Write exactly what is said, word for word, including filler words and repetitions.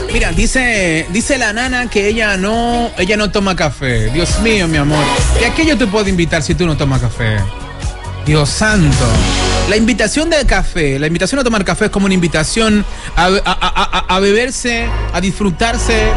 Mira, dice, dice la nana que ella no, ella no toma café. Dios mío, mi amor. ¿Y a qué yo te puedo invitar si tú no tomas café? Dios santo. La invitación del café, la invitación a tomar café es como una invitación a, a, a, a, a beberse, a disfrutarse